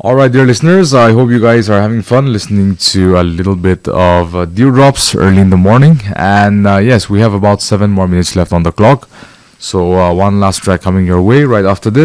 Alright, dear listeners, I hope you guys are having fun listening to a little bit of Dewdrops early in the morning. And yes, we have about 7 more minutes left on the clock. So one last track coming your way right after this.